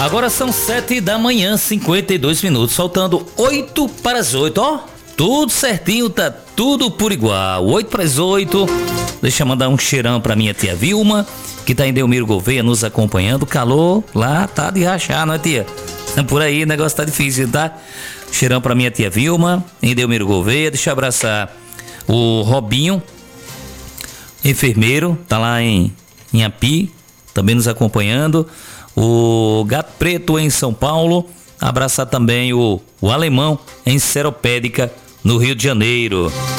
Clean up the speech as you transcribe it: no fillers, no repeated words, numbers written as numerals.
Agora são 7 da manhã, 52 minutos, faltando 8 para as 8, ó. Tudo certinho, tá tudo por igual. 8 para as 8. Deixa eu mandar um cheirão pra minha tia Vilma, que tá em Delmiro Gouveia nos acompanhando. Calor lá tá de rachar, não é, tia? Por aí o negócio tá difícil, tá? Cheirão pra minha tia Vilma, em Delmiro Gouveia. Deixa eu abraçar o Robinho, enfermeiro, tá lá em Api, também nos acompanhando. O Gato Preto em São Paulo. Abraçar também o Alemão em Seropédica, no Rio de Janeiro.